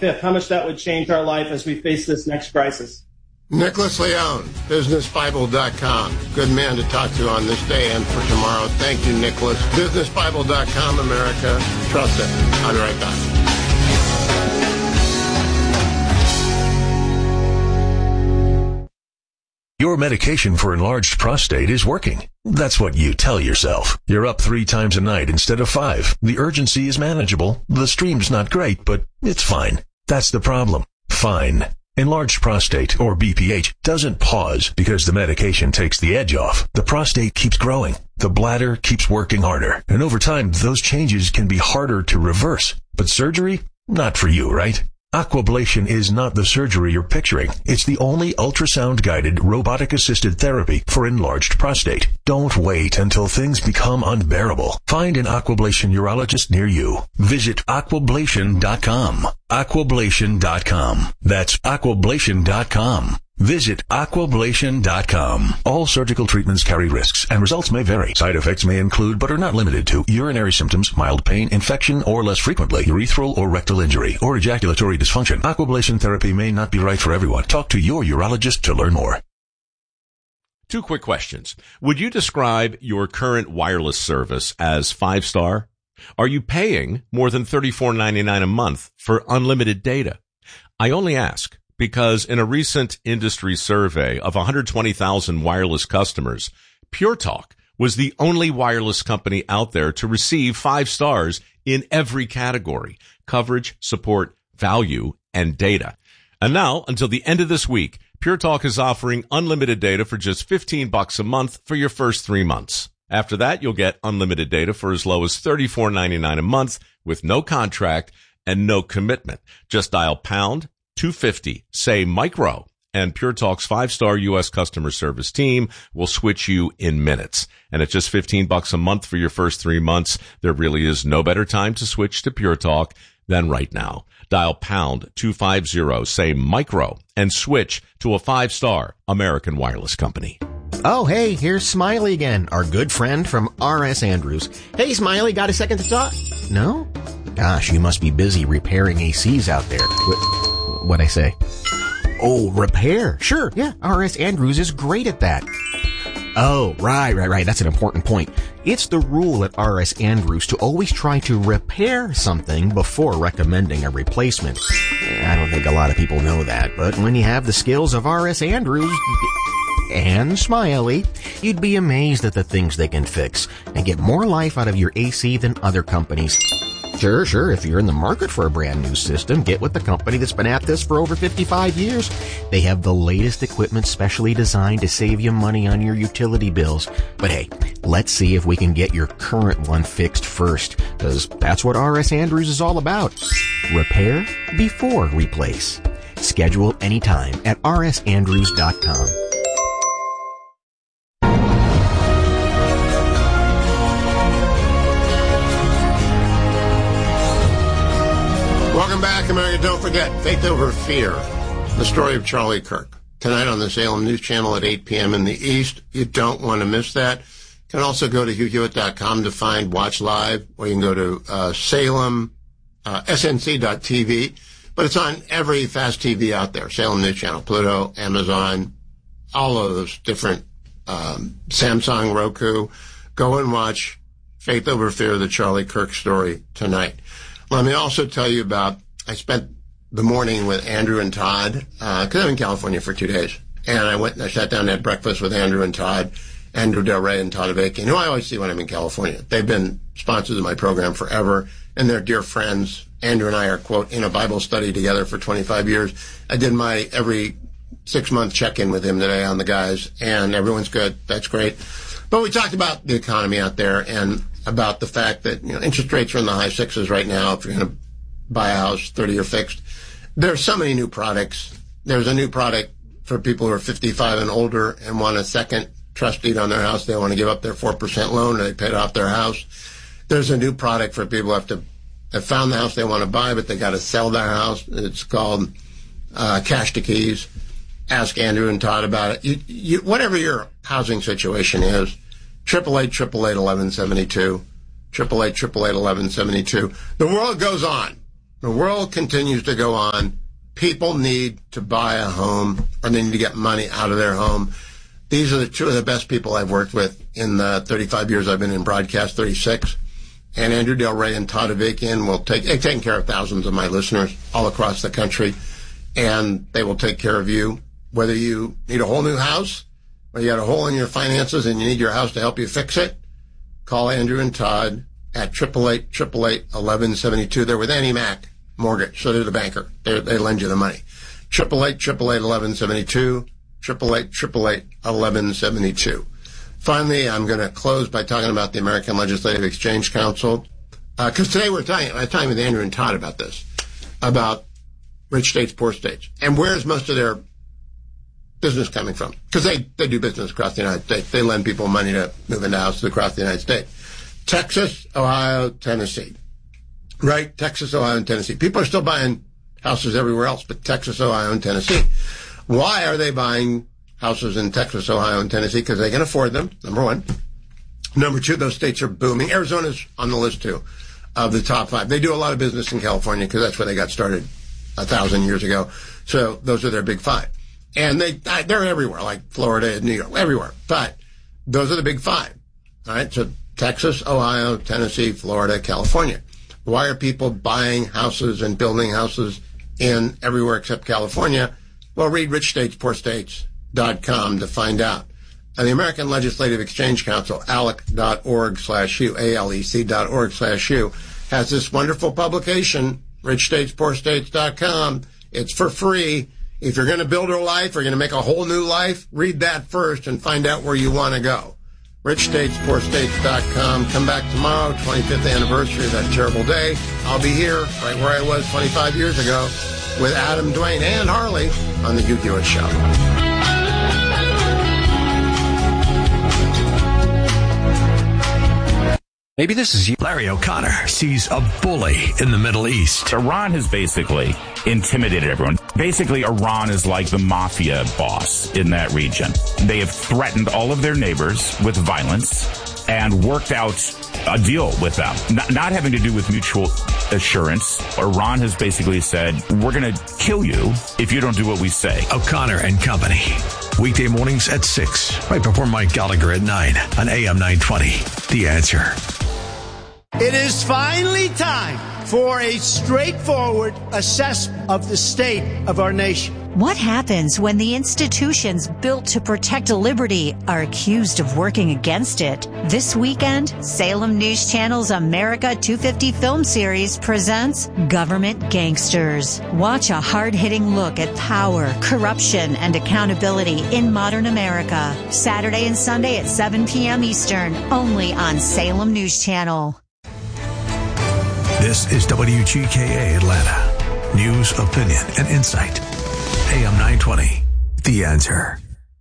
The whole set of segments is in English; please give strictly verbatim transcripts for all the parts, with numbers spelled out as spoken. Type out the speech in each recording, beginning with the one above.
fifth, how much that would change our life as we face this next crisis. Nicholas Leone, business bible dot com. Good man to talk to on this day and for tomorrow. Thank you, Nicholas. business bible dot com, America. Trust it. I'll be right back. Your medication for enlarged prostate is working. That's what you tell yourself. You're up three times a night instead of five. The urgency is manageable. The stream's not great, but it's fine. That's the problem. Fine. Enlarged prostate, or B P H, doesn't pause because the medication takes the edge off. The prostate keeps growing. The bladder keeps working harder. And over time, those changes can be harder to reverse. But surgery? Not for you, right? Aquablation is not the surgery you're picturing. It's the only ultrasound-guided, robotic-assisted therapy for enlarged prostate. Don't wait until things become unbearable. Find an Aquablation urologist near you. Visit aquablation dot com. aquablation dot com. That's aquablation dot com. Visit aquablation dot com. All surgical treatments carry risks, and results may vary. Side effects may include, but are not limited to, urinary symptoms, mild pain, infection, or less frequently, urethral or rectal injury, or ejaculatory dysfunction. Aquablation therapy may not be right for everyone. Talk to your urologist to learn more. Two quick questions. Would you describe your current wireless service as five-star? Are you paying more than thirty-four ninety-nine a month for unlimited data? I only ask because in a recent industry survey of one hundred twenty thousand wireless customers, Pure Talk was the only wireless company out there to receive five stars in every category: coverage, support, value, and data. And now, until the end of this week, Pure Talk is offering unlimited data for just fifteen bucks a month for your first three months. After that, you'll get unlimited data for as low as thirty-four ninety-nine a month with no contract and no commitment. Just dial pound two fifty, say micro, and Pure Talk's five-star U S customer service team will switch you in minutes. And at just fifteen bucks a month for your first three months, there really is no better time to switch to Pure Talk than right now. Dial pound two fifty, say micro, and switch to a five-star American wireless company. Oh, hey, here's Smiley again, our good friend from R S Andrews. Hey, Smiley, got a second to talk? No? Gosh, you must be busy repairing A Cs out there. What, what'd I say? Oh, repair. Sure, yeah, R S Andrews is great at that. Oh, right, right, right. That's an important point. It's the rule at R S Andrews to always try to repair something before recommending a replacement. I don't think a lot of people know that, but when you have the skills of R S Andrews and Smiley, you'd be amazed at the things they can fix and get more life out of your A C than other companies. Sure, sure, if you're in the market for a brand new system, get with the company that's been at this for over fifty-five years. They have the latest equipment specially designed to save you money on your utility bills. But hey, let's see if we can get your current one fixed first, because that's what R S Andrews is all about. Repair before replace. Schedule anytime at r s andrews dot com. Welcome back, America. Don't forget, Faith Over Fear, the story of Charlie Kirk. Tonight on the Salem News Channel at eight p.m. in the East. You don't want to miss that. You can also go to hugh hewitt dot com to find Watch Live, or you can go to uh, Salem, uh, S N C dot T V. But it's on every fast T V out there. Salem News Channel, Pluto, Amazon, all of those different, um, Samsung, Roku. Go and watch Faith Over Fear, the Charlie Kirk story tonight. Let me also tell you about, I spent the morning with Andrew and Todd, uh, cause I'm in California for two days. And I went and I sat down and had breakfast with Andrew and Todd, Andrew Del Rey and Todd Avakian, who I always see when I'm in California. They've been sponsors of my program forever, and they're dear friends. Andrew and I are, quote, in a Bible study together for twenty-five years. I did my every six-month check-in with him today on the guys, and everyone's good. That's great. But we talked about the economy out there and about the fact that, you know, interest rates are in the high sixes right now. If you're going to buy a house, thirty-year fixed. There's so many new products. There's a new product for people who are fifty-five and older and want a second trust deed on their house. They want to give up their four percent loan, or they paid off their house. There's a new product for people who have to have found the house they want to buy, but they got to sell their house. It's called uh, Cash to Keys. Ask Andrew and Todd about it. You, you, whatever your housing situation is, triple eight, triple eight, eleven seventy-two, triple eight, triple eight, eleven seventy-two. The world goes on. The world continues to go on. People need to buy a home, or they need to get money out of their home. These are the two of the best people I've worked with in the thirty-five years I've been in broadcast, thirty-six. And Andrew Del Rey and Todd Avakian will take, they've taken care of thousands of my listeners all across the country. And they will take care of you, whether you need a whole new house, or you got a hole in your finances and you need your house to help you fix it. Call Andrew and Todd at eight eight eight, eight eight eight, one one seven two. They're with Annie Mac Mortgage, so they're the banker. They're, they lend you the money. eight eight eight, eight eight eight, one one seven two. eight eight eight, eight eight eight, one one seven two. Finally, I'm going to close by talking about the American Legislative Exchange Council, because uh, today we're talking, I'm talking with Andrew and Todd about this, about rich states, poor states, and where's most of their business coming from? Because they, they do business across the United States. They lend people money to move into houses across the United States. Texas, Ohio, Tennessee. Right? Texas, Ohio, and Tennessee. People are still buying houses everywhere else, but Texas, Ohio, and Tennessee. Why are they buying houses in Texas, Ohio, and Tennessee? Because they can afford them, number one. Number two, those states are booming. Arizona's on the list, too, of the top five. They do a lot of business in California because that's where they got started a thousand years ago. So those are their big five. And they, they're everywhere, like Florida and New York, everywhere. But those are the big five. All right? So Texas, Ohio, Tennessee, Florida, California. Why are people buying houses and building houses in everywhere except California? Well, read rich states poor states dot com to find out. And the American Legislative Exchange Council, alec dot org slash u, A L E C dot org slash u, has this wonderful publication, rich states poor states dot com. It's for free. If you're going to build a life or you're going to make a whole new life, read that first and find out where you want to go. rich states poor states dot com. Come back tomorrow, twenty-fifth anniversary of that terrible day. I'll be here right where I was twenty-five years ago with Adam, Dwayne, and Harley on the Hugh Hewitt Show. Maybe this is you. Larry O'Connor sees a bully in the Middle East. Iran has basically intimidated everyone. Basically, Iran is like the mafia boss in that region. They have threatened all of their neighbors with violence and worked out a deal with them. Not, not having to do with mutual assurance. Iran has basically said, we're going to kill you if you don't do what we say. O'Connor and Company. Weekday mornings at six, right before Mike Gallagher at nine on A M nine twenty. The Answer. It is finally time for a straightforward assessment of the state of our nation. What happens when the institutions built to protect liberty are accused of working against it? This weekend, Salem News Channel's America two fifty film series presents Government Gangsters. Watch a hard-hitting look at power, corruption, and accountability in modern America. Saturday and Sunday at seven p.m. Eastern, only on Salem News Channel. This is W G K A Atlanta. News, opinion, and insight. A M nine twenty, The Answer.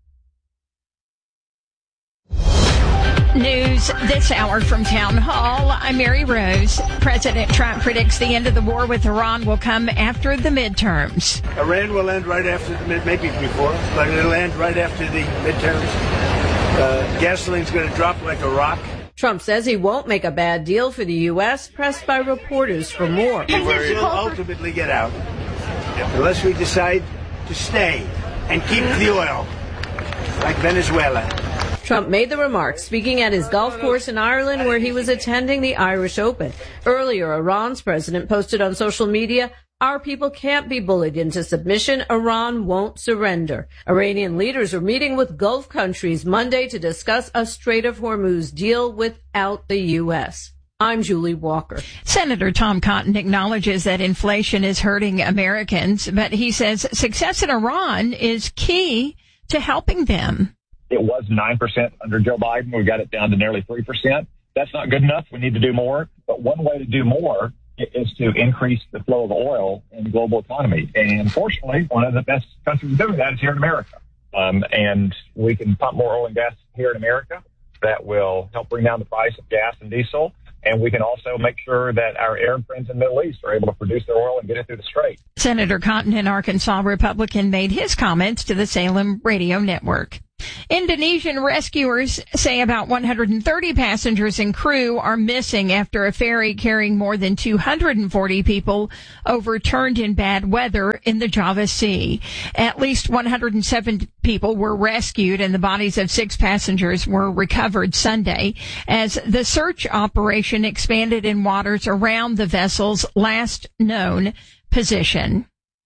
News this hour from Town Hall. I'm Mary Rose. President Trump predicts the end of the war with Iran will come after the midterms. Iran will end right after the mid, maybe before, but it'll end right after the midterms. Uh, gasoline's going to drop like a rock. Trump says he won't make a bad deal for the U S, pressed by reporters for more. We'll ultimately get out unless we decide to stay and keep the oil, like Venezuela. Trump made the remarks speaking at his golf course in Ireland where he was attending the Irish Open. Earlier, Iran's president posted on social media, "Our people can't be bullied into submission. Iran won't surrender." Iranian leaders are meeting with Gulf countries Monday to discuss a Strait of Hormuz deal without the U S. I'm Julie Walker. Senator Tom Cotton acknowledges that inflation is hurting Americans, but he says success in Iran is key to helping them. It was nine percent under Joe Biden. We got it down to nearly three percent. That's not good enough. We need to do more. But one way to do more is to increase the flow of oil in the global economy. And fortunately, one of the best countries doing that is here in America. Um, and we can pump more oil and gas here in America. That will help bring down the price of gas and diesel. And we can also make sure that our Arab friends in the Middle East are able to produce their oil and get it through the Strait. Senator Cotton, an Arkansas Republican, made his comments to the Salem Radio Network. Indonesian rescuers say about one hundred thirty passengers and crew are missing after a ferry carrying more than two hundred forty people overturned in bad weather in the Java Sea. At least one hundred seven people were rescued and the bodies of six passengers were recovered Sunday as the search operation expanded in waters around the vessel's last known position.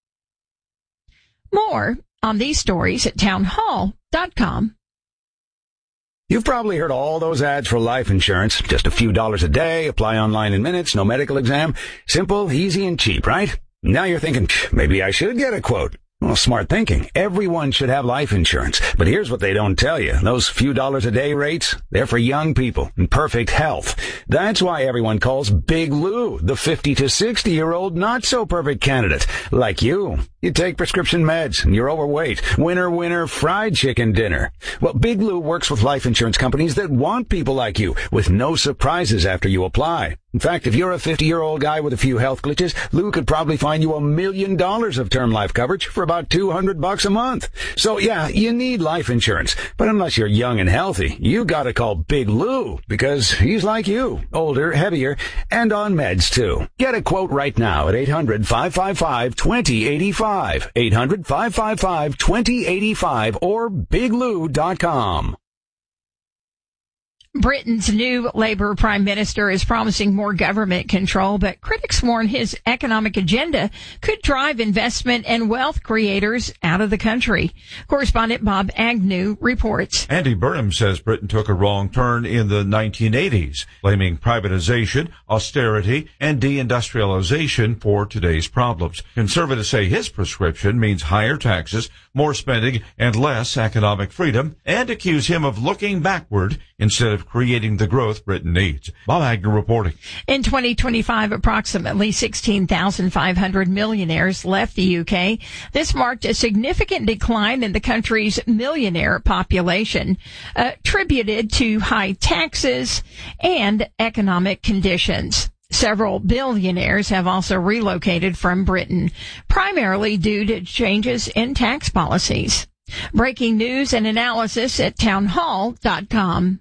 More on these stories at townhall dot com. You've probably heard all those ads for life insurance. Just a few dollars a day, apply online in minutes, no medical exam. Simple, easy, and cheap, right? Now you're thinking, maybe I should get a quote. Well, smart thinking. Everyone should have life insurance. But here's what they don't tell you. Those few dollars a day rates, they're for young people in perfect health. That's why everyone calls Big Lou the fifty to sixty year old not so perfect candidate. Like you. You take prescription meds and you're overweight. Winner, winner, fried chicken dinner. Well, Big Lou works with life insurance companies that want people like you with no surprises after you apply. In fact, if you're a fifty-year-old guy with a few health glitches, Lou could probably find you a million dollars of term life coverage for about two hundred bucks a month. So yeah, you need life insurance. But unless you're young and healthy, you gotta call Big Lou because he's like you, older, heavier, and on meds too. Get a quote right now at eight hundred, five five five, two zero eight five, eight hundred, five five five, two zero eight five, or big lou dot com. Britain's new Labour Prime Minister is promising more government control, but critics warn his economic agenda could drive investment and wealth creators out of the country. Correspondent Bob Agnew reports. Andy Burnham says Britain took a wrong turn in the nineteen eighties, blaming privatization, austerity, and deindustrialization for today's problems. Conservatives say his prescription means higher taxes, more spending, and less economic freedom, and accuse him of looking backward instead of creating the growth Britain needs. Bob Agnew reporting. In twenty twenty-five, approximately sixteen thousand five hundred millionaires left the U K. This marked a significant decline in the country's millionaire population, attributed to high taxes and economic conditions. Several billionaires have also relocated from Britain, primarily due to changes in tax policies. Breaking news and analysis at townhall dot com.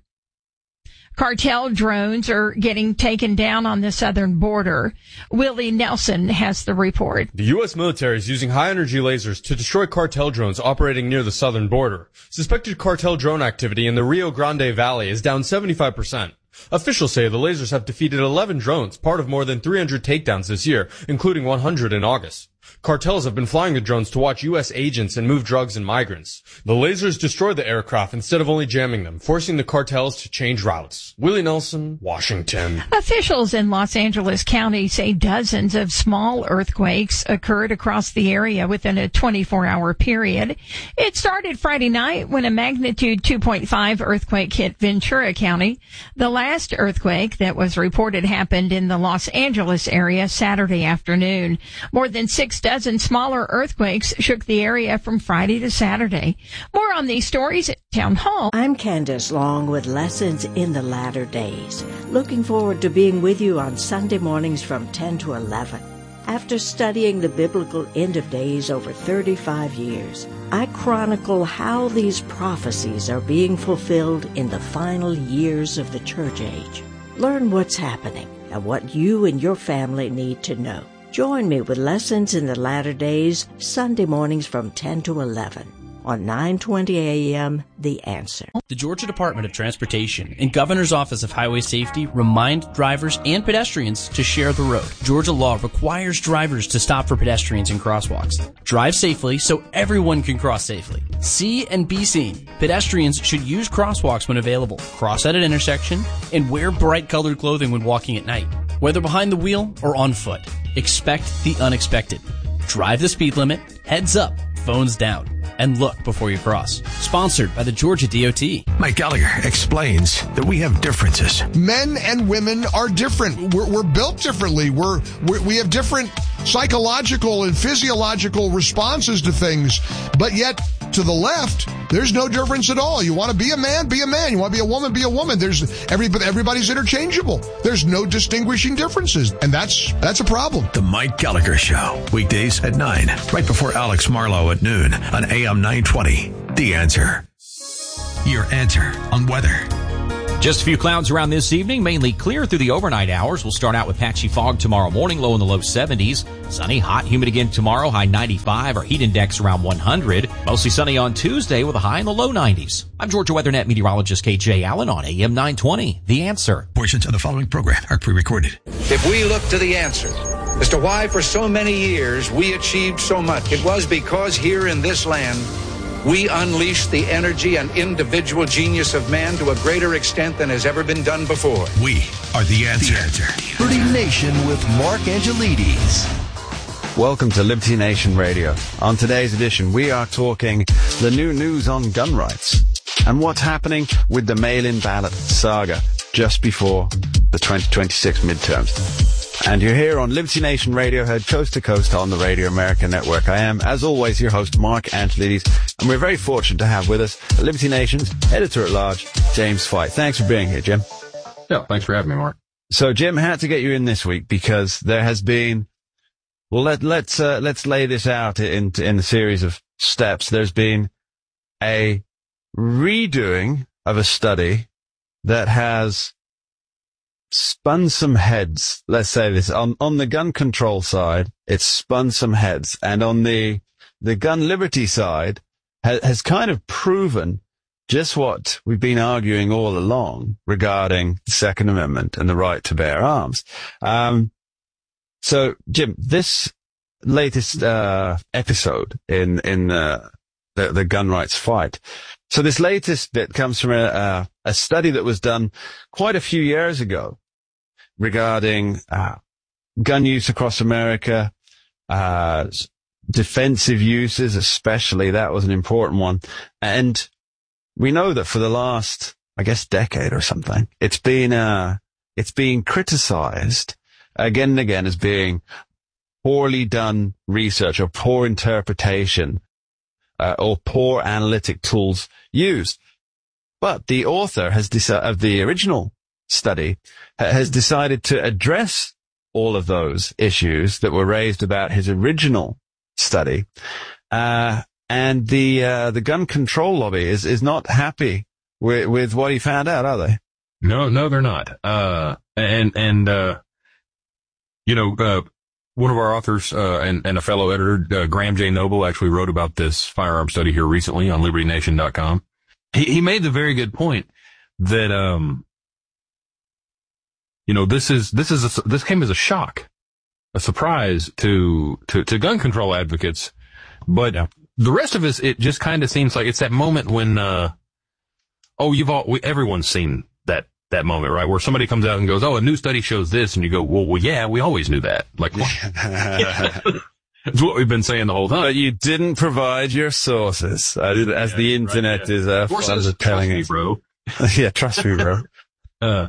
Cartel drones are getting taken down on the southern border. Willie Nelson has the report. The U S military is using high-energy lasers to destroy cartel drones operating near the southern border. Suspected cartel drone activity in the Rio Grande Valley is down seventy-five percent. Officials say the lasers have defeated eleven drones, part of more than three hundred takedowns this year, including one hundred in August. Cartels have been flying the drones to watch U S agents and move drugs and migrants. The lasers destroy the aircraft instead of only jamming them, forcing the cartels to change routes. Willie Nelson, Washington. Officials in Los Angeles County say dozens of small earthquakes occurred across the area within a twenty-four hour period. It started Friday night when a magnitude two point five earthquake hit Ventura County. The last earthquake that was reported happened in the Los Angeles area Saturday afternoon. More than six dozen smaller earthquakes shook the area from Friday to Saturday. More on these stories at Town Hall. I'm Candace Long with Lessons in the Latter Days. Looking forward to being with you on Sunday mornings from ten to eleven. After studying the biblical end of days over thirty-five years, I chronicle how these prophecies are being fulfilled in the final years of the church age. Learn what's happening and what you and your family need to know. Join me with Lessons in the Latter Days, Sunday mornings from ten to eleven on nine twenty a.m. The Answer. The Georgia Department of Transportation and Governor's Office of Highway Safety remind drivers and pedestrians to share the road. Georgia law requires drivers to stop for pedestrians in crosswalks. Drive safely so everyone can cross safely. See and be seen. Pedestrians should use crosswalks when available, cross at an intersection, and wear bright colored clothing when walking at night. Whether behind the wheel or on foot, expect the unexpected. Drive the speed limit, heads up, phones down, and look before you cross. Sponsored by the Georgia D O T. Mike Gallagher explains that we have differences. Men and women are different. We're, we're built differently. We're, we're we have different psychological and physiological responses to things, but yet to the left, there's no difference at all. You want to be a man, be a man. You want to be a woman, be a woman. There's everybody, everybody's interchangeable. There's no distinguishing differences, and that's that's a problem. The Mike Gallagher Show, weekdays at nine, right before Alex Marlowe at noon on A M nine twenty. The Answer. your answer on weather. Just a few clouds around this evening, mainly clear through the overnight hours. We'll start out with patchy fog tomorrow morning, low in the low seventies. Sunny, hot, humid again tomorrow, high ninety-five. Our heat index around one hundred. Mostly sunny on Tuesday with a high in the low nineties. I'm Georgia WeatherNet meteorologist K J Allen on A M nine twenty. The Answer. Portions of the following program are pre-recorded. If we look to the answer as to why for so many years we achieved so much, it was because here in this land, we unleashed the energy and individual genius of man to a greater extent than has ever been done before. We are the answer. The answer. Liberty Nation with Mark Angelides. Welcome to Liberty Nation Radio. On today's edition, we are talking the new news on gun rights and what's happening with the mail-in ballot saga just before the twenty twenty-six midterms. And you're here on Liberty Nation Radio, heard coast to coast on the Radio America Network. I am, as always, your host, Mark Angelides, and we're very fortunate to have with us Liberty Nation's editor-at-large, James Fight. Thanks for being here, Jim. Yeah, thanks for having me, Mark. So, Jim, had to get you in this week because there has been, well, let, let's uh, let's lay this out in in a series of steps. There's been a redoing of a study that has spun some heads. Let's say this on on the gun control side, it's spun some heads, and on the the gun liberty side, ha, has kind of proven just what we've been arguing all along regarding the Second Amendment and the right to bear arms. Um, so, Jim, this latest uh, episode in in the, the the gun rights fight. So this latest bit comes from a, a, a study that was done quite a few years ago regarding uh, gun use across America, uh, defensive uses especially. That was an important one. And we know that for the last, I guess, decade or something, it's been uh, it's being criticized again and again as being poorly done research or poor interpretation Uh, or poor analytic tools used. But the author has decided, of the original study, ha- has decided to address all of those issues that were raised about his original study. Uh, and the, uh, the gun control lobby is, is not happy with, with what he found out, are they? No, no, they're not. Uh, and, and, uh, you know, uh, one of our authors, uh, and, and a fellow editor, uh, Graham J. Noble, actually wrote about this firearm study here recently on liberty nation dot com. He, he made the very good point that, um, you know, this is, this is, a, this came as a shock, a surprise to, to, to gun control advocates. But yeah. The rest of us, it just kind of seems like it's that moment when, uh, oh, you've all, we, everyone's seen that. That moment, right, where somebody comes out and goes, "Oh, a new study shows this," and you go, "Well, well, yeah, we always knew that." Like, what? It's what we've been saying the whole time. But you didn't provide your sources, uh, as yeah, the internet right, yeah. is uh, sources, telling trust me, bro. Yeah, trust me, bro. uh,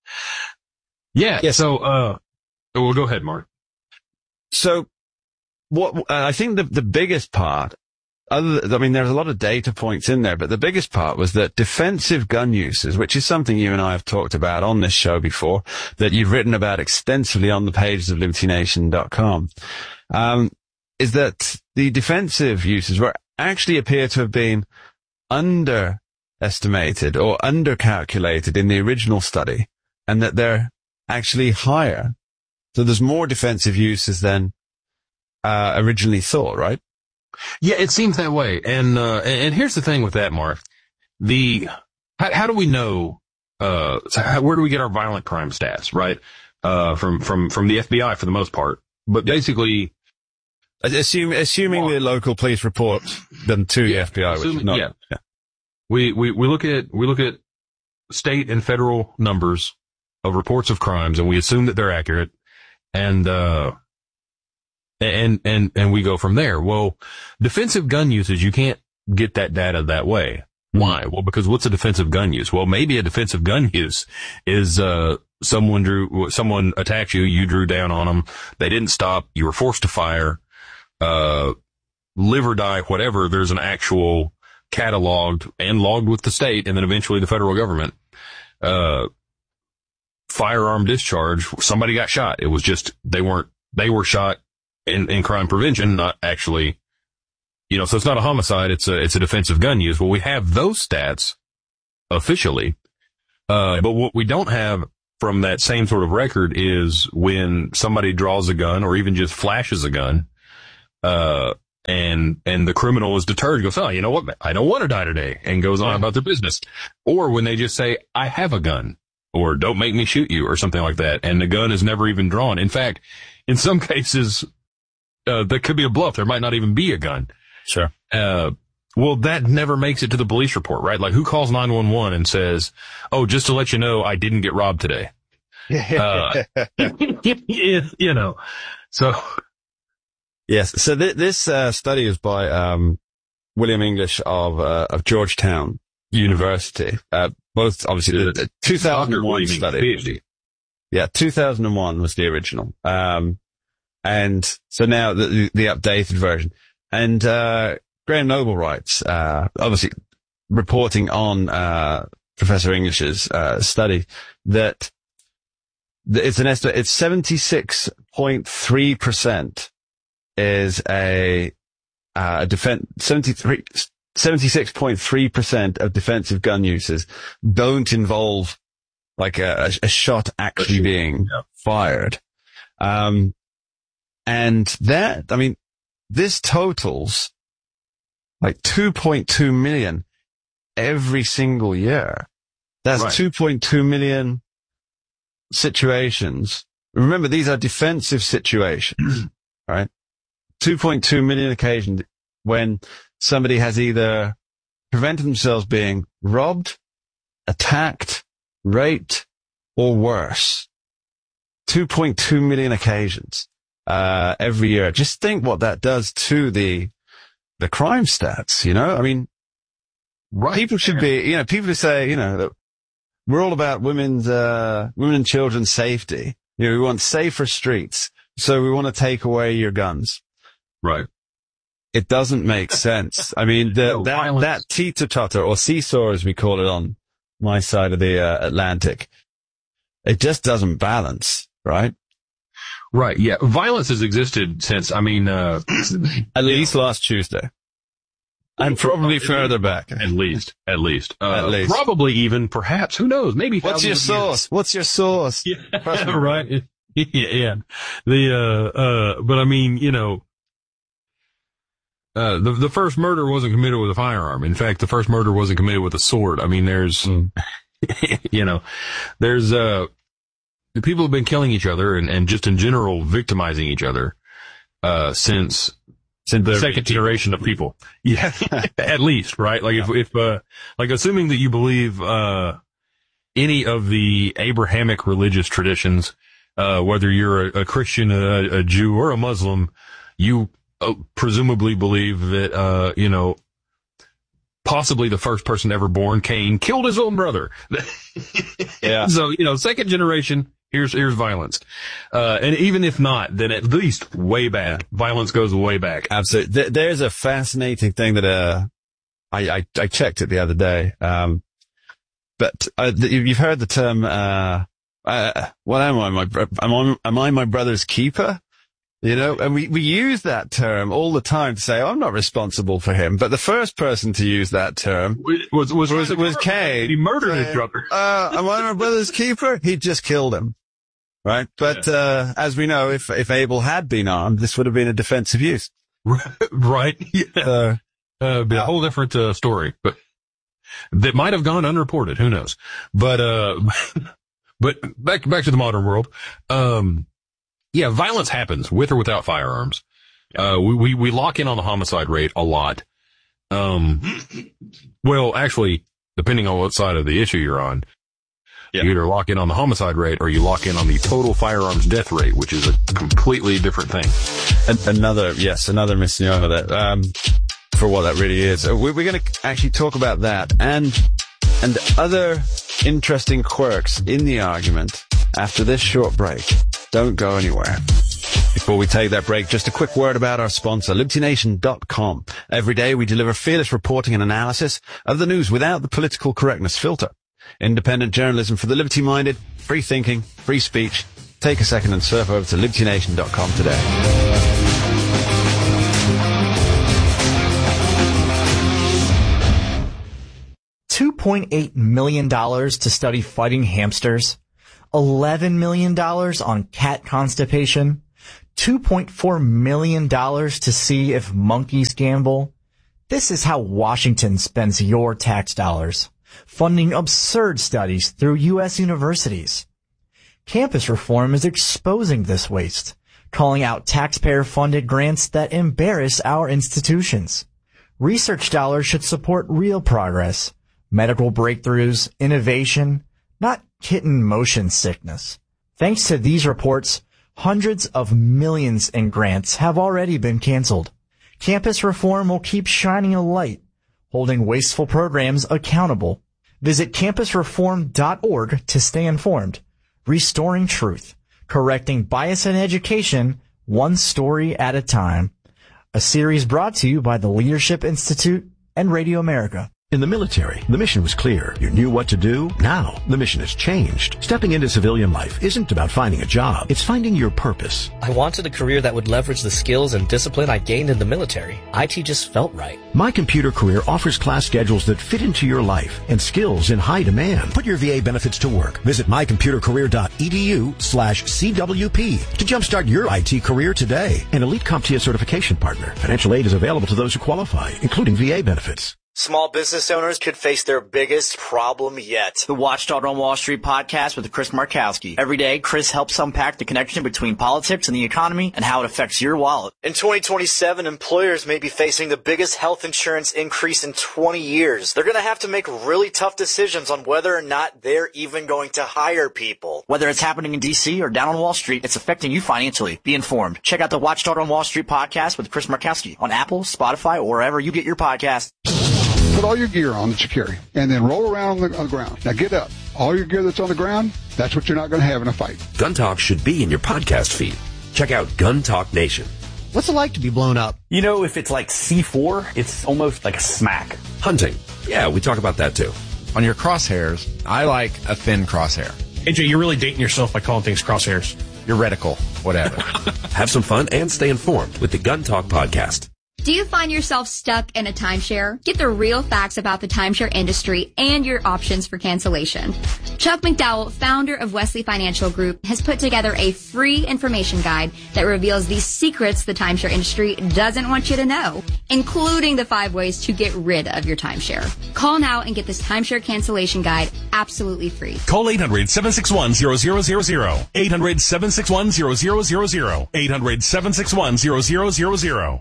yeah. Yes. So, uh, well, go ahead, Mark. So, what uh, I think the the biggest part. Other, I mean, there's a lot of data points in there, but the biggest part was that defensive gun uses, which is something you and I have talked about on this show before, that you've written about extensively on the pages of liberty nation dot com, um, is that the defensive uses were actually appear to have been underestimated or undercalculated in the original study, and that they're actually higher. So there's more defensive uses than uh, originally thought, right? Yeah, it seems that way. And, uh, and here's the thing with that, Mark. The, how, how do we know, uh, how, where do we get our violent crime stats, right? Uh, from, from, from the F B I for the most part. But basically, Assume, assuming well, the local police report them to yeah, the F B I, assuming, which is not, yeah. yeah. We, we, we look at, we look at state and federal numbers of reports of crimes, and we assume that they're accurate. And, uh, And, and, and we go from there. Well, defensive gun usage, you can't get that data that way. Why? Well, because what's a defensive gun use? Well, maybe a defensive gun use is, uh, someone drew, someone attacked you, you drew down on them, they didn't stop, you were forced to fire, uh, live or die, whatever. There's an actual cataloged and logged with the state and then eventually the federal government, uh, firearm discharge. Somebody got shot. It was just, they weren't, they were shot in, in crime prevention, not actually, you know, so it's not a homicide. It's a, it's a defensive gun use. Well, we have those stats officially. Uh, but what we don't have from that same sort of record is when somebody draws a gun or even just flashes a gun, uh, and, and the criminal is deterred, goes, oh, you know what? I don't want to die today, and goes on about their business. Or when they just say, I have a gun, or don't make me shoot you, or something like that. And the gun is never even drawn. In fact, in some cases, uh, that could be a bluff. There might not even be a gun. Sure. Uh, well, that never makes it to the police report, right? Like, who calls nine one one and says, oh, just to let you know, I didn't get robbed today. uh, you know, so. Yes. So th- this, uh, study is by, um, William English of, uh, of Georgetown University. Uh, both obviously the, the two thousand one study. PhD. Yeah. two thousand one was the original. Um, and so now the, the, the updated version. And, uh, Graham Noble writes, uh, obviously reporting on, uh, Professor English's, uh, study that it's an estimate, it's seventy-six point three percent is a, uh, defense, seventy-three, seventy-six point three percent of defensive gun uses don't involve like a, a shot actually being yeah. fired. Um, and that, I mean, this totals like two point two million every single year. That's right. two point two million situations. Remember, these are defensive situations, right? two point two million occasions when somebody has either prevented themselves being robbed, attacked, raped, or worse. two point two million occasions, uh, every year. Just think what that does to the, the crime stats, you know? I mean, right. People should be, you know, people who say, you know, that we're all about women's, uh, women and children's safety. You know, we want safer streets. So we want to take away your guns. Right. It doesn't make sense. I mean, the, no, that, violence. that teeter-totter or seesaw, as we call it on my side of the uh, Atlantic, it just doesn't balance, right? Right. Yeah. Violence has existed since, I mean, uh, at least last Tuesday. And probably further back. At least, at least, uh, at least. Probably even, perhaps, who knows? Maybe. What's your sauce? Years. What's your sauce? Yeah, right. Yeah. The, uh, uh, but I mean, you know, uh, the, the first murder wasn't committed with a firearm. In fact, the first murder wasn't committed with a sword. I mean, there's, mm. you know, there's, uh, people have been killing each other and, and just in general victimizing each other, uh, since, since the second generation of people. Yeah. At least, right? Like if, if, uh, like assuming that you believe, uh, any of the Abrahamic religious traditions, uh, whether you're a, a Christian, a, a Jew, or a Muslim, you uh, presumably believe that, uh, you know, possibly the first person ever born, Cain, killed his own brother. Yeah. So, you know, second generation, here's, here's violence. Uh, and even if not, then at least way back. Violence goes way back. Absolutely. Th- there's a fascinating thing that, uh, I, I, I checked it the other day. Um, but, uh, th- you've heard the term, uh, uh, what am I, my, am I, am I my brother's keeper? You know, and we, we use that term all the time to say, oh, I'm not responsible for him. But the first person to use that term was, was, was, was Cain. He murdered his brother. Uh, am I my brother's keeper? He just killed him. Right. But, yeah. uh, as we know, if, if Abel had been armed, this would have been a defensive use. Right. Yeah. Uh, uh, be a whole different, uh, story, but that might have gone unreported. Who knows? But, uh, but back, back to the modern world. Um, Yeah, violence happens with or without firearms. Yeah. Uh, we, we, we lock in on the homicide rate a lot. Um, well, actually, depending on what side of the issue you're on, yeah. you either lock in on the homicide rate or you lock in on the total firearms death rate, which is a completely different thing. And another, yes, another misnomer that, um, for what that really is. We're, we're going to actually talk about that and, and other interesting quirks in the argument after this short break. Don't go anywhere. Before we take that break, just a quick word about our sponsor, Liberty Nation dot com. Every day we deliver fearless reporting and analysis of the news without the political correctness filter. Independent journalism for the liberty-minded, free thinking, free speech. Take a second and surf over to Liberty Nation dot com today. Two point eight million dollars to study fighting hamsters, eleven million dollars on cat constipation, two point four million dollars to see if monkeys gamble. This is how Washington spends your tax dollars, funding absurd studies through U S universities. Campus reform is exposing this waste, calling out taxpayer-funded grants that embarrass our institutions. Research dollars should support real progress, medical breakthroughs, innovation, not kitten motion sickness. Thanks to these reports, hundreds of millions in grants have already been canceled. Campus reform will keep shining a light, holding wasteful programs accountable. Visit campus reform dot org to stay informed. Restoring truth, correcting bias in education, one story at a time. A series brought to you by the Leadership Institute and Radio America. In the military, the mission was clear. You knew what to do. Now, the mission has changed. Stepping into civilian life isn't about finding a job. It's finding your purpose. I wanted a career that would leverage the skills and discipline I gained in the military. I T just felt right. My Computer Career offers class schedules that fit into your life and skills in high demand. Put your V A benefits to work. Visit my computer career dot e d u slash C W P to jumpstart your I T career today. An Elite CompTIA certification partner. Financial aid is available to those who qualify, including V A benefits. Small business owners could face their biggest problem yet. The Watchdog on Wall Street podcast with Chris Markowski. Every day, Chris helps unpack the connection between politics and the economy and how it affects your wallet. In twenty twenty-seven, employers may be facing the biggest health insurance increase in twenty years. They're going to have to make really tough decisions on whether or not they're even going to hire people. Whether it's happening in D C or down on Wall Street, it's affecting you financially. Be informed. Check out the Watchdog on Wall Street podcast with Chris Markowski on Apple, Spotify, or wherever you get your podcasts. Put all your gear on that you carry, and then roll around on the, on the ground. Now get up. All your gear that's on the ground, that's what you're not going to have in a fight. Gun Talk should be in your podcast feed. Check out Gun Talk Nation. What's it like to be blown up? You know, if it's like C four, it's almost like a smack. Hunting. Yeah, we talk about that too. On your crosshairs, I like a thin crosshair. A J, you're really dating yourself by calling things crosshairs. Your reticle, whatever. Have some fun and stay informed with the Gun Talk podcast. Do you find yourself stuck in a timeshare? Get the real facts about the timeshare industry and your options for cancellation. Chuck McDowell, founder of Wesley Financial Group, has put together a free information guide that reveals the secrets the timeshare industry doesn't want you to know, including the five ways to get rid of your timeshare. Call now and get this timeshare cancellation guide absolutely free. Call eight hundred, seven six one, zero zero zero zero. eight hundred, seven six one, zero zero zero zero. eight hundred, seven six one, zero zero zero zero.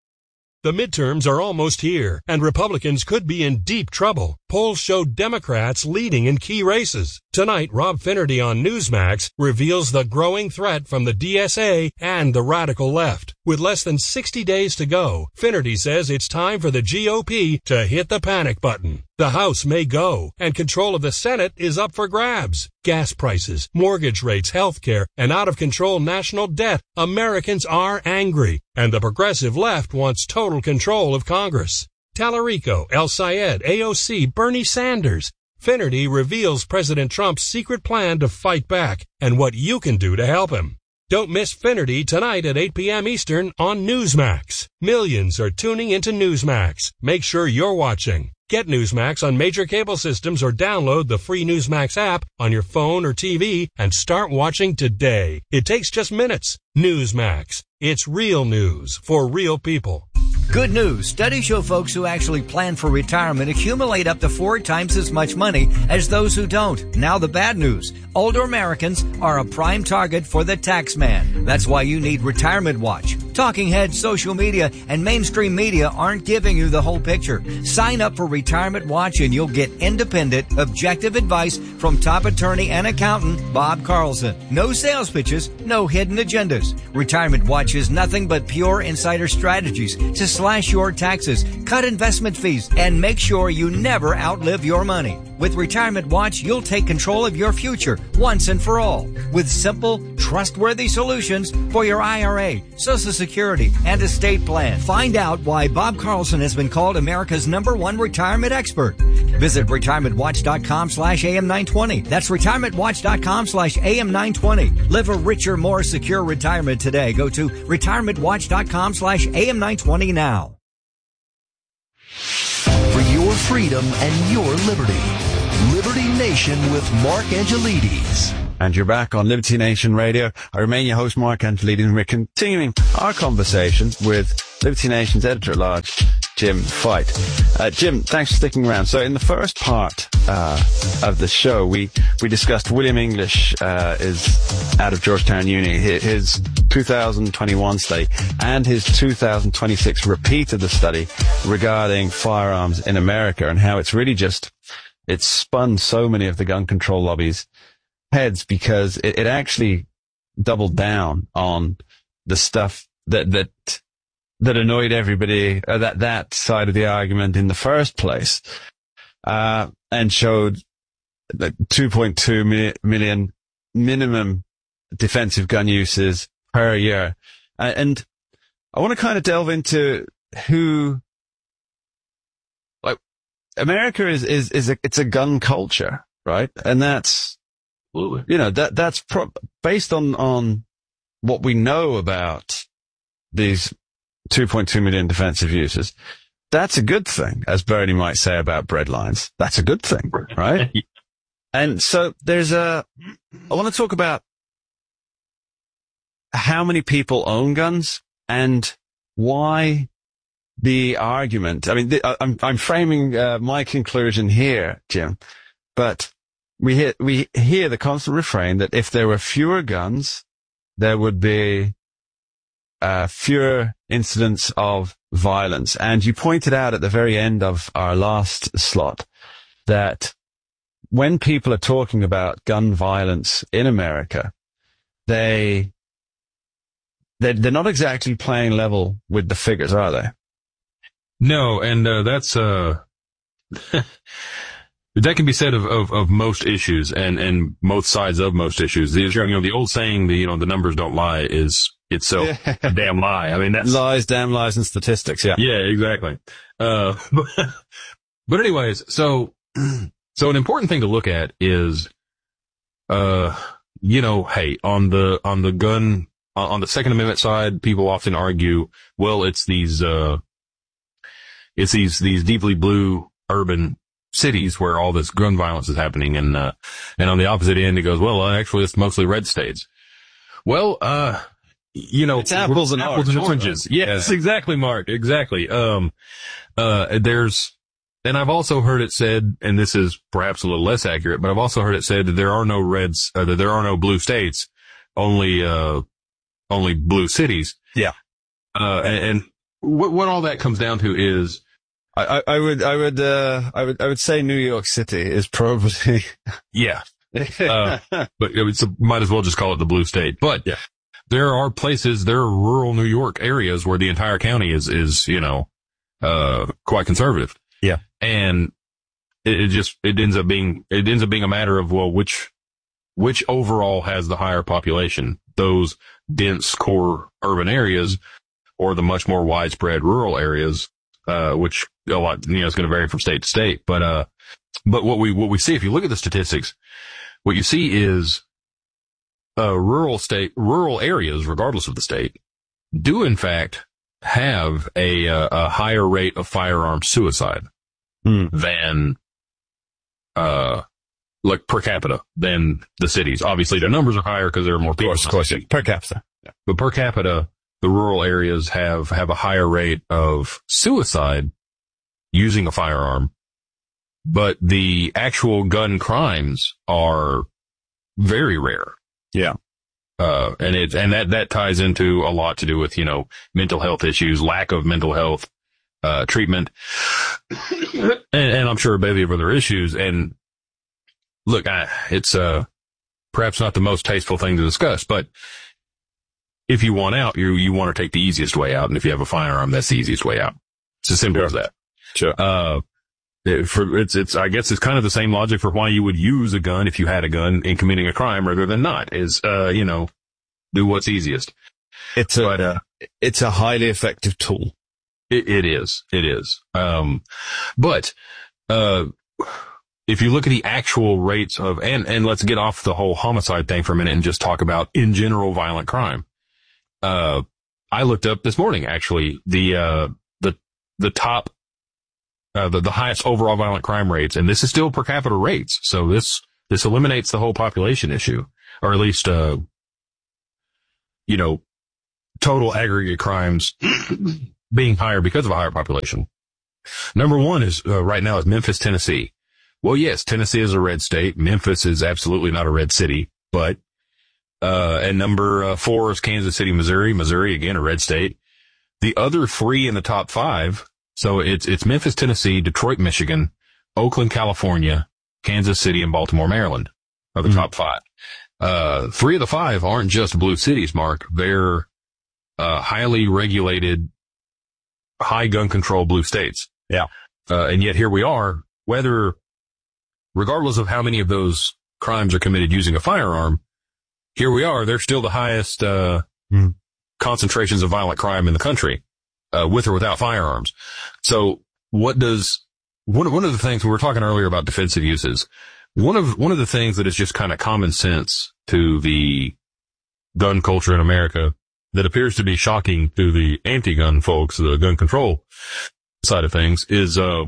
The midterms are almost here, and Republicans could be in deep trouble. Polls show Democrats leading in key races. Tonight, Rob Finnerty on Newsmax reveals the growing threat from the D S A and the radical left. With less than sixty days to go, Finnerty says it's time for the G O P to hit the panic button. The House may go, and control of the Senate is up for grabs. Gas prices, mortgage rates, health care, and out-of-control national debt. Americans are angry, and the progressive left wants total control of Congress. Tallarico, El Sayed, A O C, Bernie Sanders. Finnerty reveals President Trump's secret plan to fight back and what you can do to help him. Don't miss Finnerty tonight at eight p.m. Eastern on Newsmax. Millions are tuning into Newsmax. Make sure you're watching. Get Newsmax on major cable systems or download the free Newsmax app on your phone or T V and start watching today. It takes just minutes. Newsmax. It's real news for real people. Good news. Studies show folks who actually plan for retirement accumulate up to four times as much money as those who don't. Now the bad news. Older Americans are a prime target for the tax man. That's why you need Retirement Watch. Talking heads, social media, and mainstream media aren't giving you the whole picture. Sign up for Retirement Watch and you'll get independent, objective advice from top attorney and accountant Bob Carlson. No sales pitches, no hidden agendas. Retirement Watch is nothing but pure insider strategies to slash your taxes, cut investment fees, and make sure you never outlive your money. With Retirement Watch, you'll take control of your future once and for all with simple, trustworthy solutions for your I R A, Social Security, and estate plan. Find out why Bob Carlson has been called America's number one retirement expert. Visit retirementwatch.com slash AM920. That's retirementwatch.com slash AM920. Live a richer, more secure retirement today. Go to retirementwatch.com slash AM920 now. For your freedom and your liberty. Liberty Nation with Mark Angelides. And you're back on Liberty Nation Radio. I remain your host, Mark Angelides, and we're continuing our conversation with Liberty Nation's editor-at-large, Jim Fite. Uh, Jim, thanks for sticking around. So in the first part uh, of the show, we, we discussed William English uh, is out of Georgetown Uni, his two thousand twenty-one study, and his two thousand twenty-six repeat of the study regarding firearms in America, and how it's really just, it's spun so many of the gun control lobbies' heads, because it, it actually doubled down on the stuff that that that annoyed everybody, uh, that that side of the argument in the first place, uh, and showed that two point two mi- million minimum defensive gun uses per year. Uh, and I want to kind of delve into who, like, America is, is, is a, it's a gun culture, right? And that's, you know, that, that's pro- based on, on what we know about these two point two million defensive uses. That's a good thing, as Bernie might say about breadlines. That's a good thing, right? And so there's a, I want to talk about how many people own guns and why the argument, I mean, the, I'm, I'm framing uh, my conclusion here, Jim, but we hear, we hear the constant refrain that if there were fewer guns, there would be uh, fewer incidents of violence. And you pointed out at the very end of our last slot that when people are talking about gun violence in America, they, they're, they're not exactly playing level with the figures, are they? No, and uh, that's uh, that can be said of, of, of most issues and, and both sides of most issues. The, you know, the old saying, the you know the numbers don't lie is itself yeah. a damn lie. I mean, that's lies, damn lies, and statistics. Yeah, yeah, exactly. Uh, but, but anyways, so so an important thing to look at is, uh, you know, hey, on the on the gun on the Second Amendment side, people often argue, well, it's these uh. It's these, these deeply blue urban cities where all this gun violence is happening. And, uh, and on the opposite end, it goes, well, uh, actually, it's mostly red states. Well, uh, you know, it's apples and apples and oranges. Yes, yeah. Exactly, Mark. Exactly. Um, uh, there's, and I've also heard it said, and this is perhaps a little less accurate, but I've also heard it said that there are no reds, uh, that there are no blue states, only, uh, only blue cities. Yeah. Uh, and, and what, what all that comes down to is, I, I would, I would, uh, I would, I would say New York City is probably, yeah, uh, but it's a, might as well just call it the blue state. But yeah. There are places, there are rural New York areas where the entire county is, is, you know, uh, quite conservative. Yeah. And it, it just, it ends up being, it ends up being a matter of, well, which, which overall has the higher population, those dense core urban areas or the much more widespread rural areas. Uh, which a lot, you know, is going to vary from state to state. But, uh, but what we, what we see, if you look at the statistics, what you see is, uh, rural state, rural areas, regardless of the state, do in fact have a, uh, a higher rate of firearm suicide hmm. than, uh, like per capita than the cities. Obviously the numbers are higher because there are more people. Of course, of course, yeah. Per capita. Yeah. But per capita, the rural areas have, have a higher rate of suicide using a firearm, but the actual gun crimes are very rare. Yeah. Uh, and it, and that, that ties into a lot to do with, you know, mental health issues, lack of mental health, uh, treatment, and, and I'm sure a bevy of other issues. And look, I, it's, uh, perhaps not the most tasteful thing to discuss, but if you want out, you, you want to take the easiest way out. And if you have a firearm, that's the easiest way out. It's as simple sure. as that. Sure. Uh, it, for, it's, it's, I guess it's kind of the same logic for why you would use a gun if you had a gun in committing a crime rather than not is, uh, you know, do what's easiest. It's a, but, uh, it's a highly effective tool. It, it is. It is. Um, but, uh, if you look at the actual rates of, and, and let's get off the whole homicide thing for a minute and just talk about in general violent crime. Uh, I looked up this morning, actually, the, uh, the, the top uh, the, the highest overall violent crime rates, and this is still per capita rates. So this, this eliminates the whole population issue, or at least, uh, you know, total aggregate crimes being higher because of a higher population. Number one is, uh, right now is Memphis, Tennessee. Well, yes, Tennessee is a red state. Memphis is absolutely not a red city, but, uh, and number uh, four is Kansas City, Missouri. Missouri, again, a red state. The other three in the top five, so it's, it's Memphis, Tennessee, Detroit, Michigan, Oakland, California, Kansas City, and Baltimore, Maryland are the mm-hmm. top five. Uh, three of the five aren't just blue cities, Mark. They're, uh, highly regulated, high gun control blue states. Yeah. Uh, and yet here we are, whether, regardless of how many of those crimes are committed using a firearm, here we are, they're still the highest, uh, mm. concentrations of violent crime in the country, uh, with or without firearms. So what does, one, one of the things we were talking earlier about defensive uses, one of, one of the things that is just kind of common sense to the gun culture in America that appears to be shocking to the anti-gun folks, the gun control side of things, is, uh,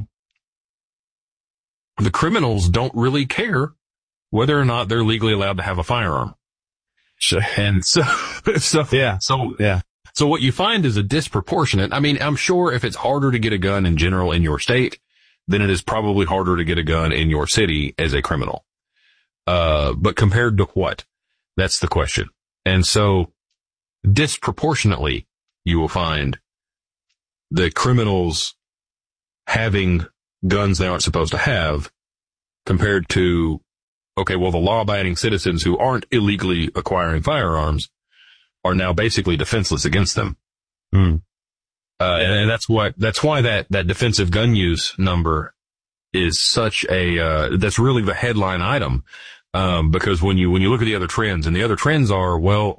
the criminals don't really care whether or not they're legally allowed to have a firearm. Sure. And so, so, yeah. So, yeah. So what you find is a disproportionate. I mean, I'm sure if it's harder to get a gun in general in your state, then it is probably harder to get a gun in your city as a criminal. Uh, but compared to what? That's the question. And so disproportionately, you will find the criminals having guns they aren't supposed to have compared to, okay, well, the law-abiding citizens who aren't illegally acquiring firearms are now basically defenseless against them. Mm. Uh, and, and that's what, that's why that, that defensive gun use number is such a, uh, that's really the headline item. Um, because when you, when you look at the other trends, and the other trends are, well,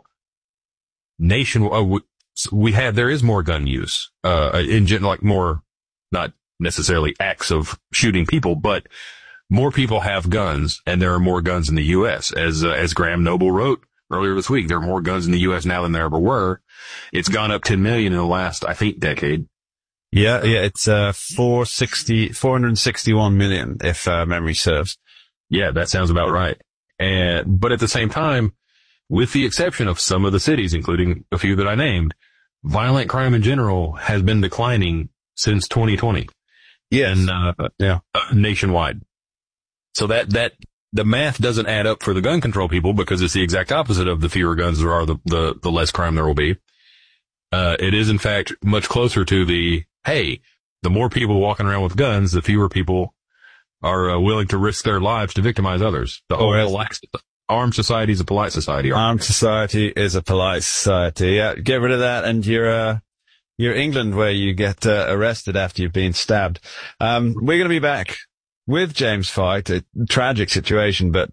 nation, uh, we, we have, there is more gun use, uh, in general, like more, not necessarily acts of shooting people, but more people have guns, and there are more guns in the U S. As, uh, as Graham Noble wrote earlier this week, there are more guns in the U S now than there ever were. It's gone up ten million in the last, I think, decade. Yeah, yeah, it's, uh, four sixty, four hundred sixty-one million, if, uh, memory serves. Yeah, that sounds about right. And, but at the same time, with the exception of some of the cities, including a few that I named, violent crime in general has been declining since twenty twenty. Yes. And, uh, yeah, uh, nationwide. So that, that, the math doesn't add up for the gun control people because it's the exact opposite of the fewer guns there are, the, the, the less crime there will be. Uh, it is in fact much closer to the, hey, the more people walking around with guns, the fewer people are uh, willing to risk their lives to victimize others. The whole oh, polite, armed society is a polite society. Armed society is a polite society. Yeah, get rid of that and you're, uh, you're England where you get uh, arrested after you've been stabbed. Um, we're going to be back with James Fight. A tragic situation, but